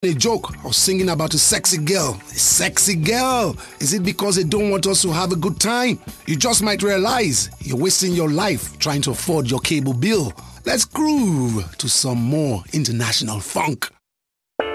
A joke or singing about a sexy girl. A sexy girl? Is it because they don't want us to have a good time? You just might realize you're wasting your life trying to afford your cable bill. Let's groove to some more international funk.